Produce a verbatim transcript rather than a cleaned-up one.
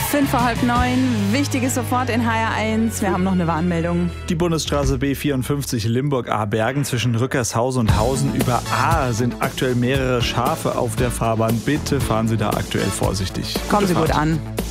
Fünf vor halb neun, wichtiges sofort in H R eins. Wir haben noch eine Warnmeldung. Die Bundesstraße B vierundfünfzig Limburg-Ahrbergen zwischen Rückershausen und Hausen über Ahr sind aktuell mehrere Schafe auf der Fahrbahn. Bitte fahren Sie da aktuell vorsichtig. Kommen Gute Sie gut Fahrt. an.